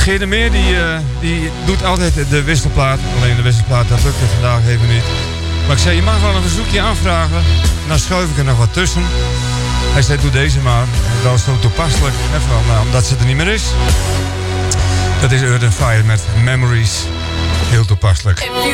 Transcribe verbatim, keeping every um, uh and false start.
Geer Meer die, uh, die doet altijd de wisselplaat. Alleen de wisselplaat, dat lukt het vandaag even niet. Maar ik zei, je mag wel een verzoekje aanvragen. Dan schuif ik er nog wat tussen. Hij zei, doe deze maar. Dat is zo toepasselijk. Even, nou, omdat ze er niet meer is. Dat is Earth and Fire met Memories. Heel toepasselijk.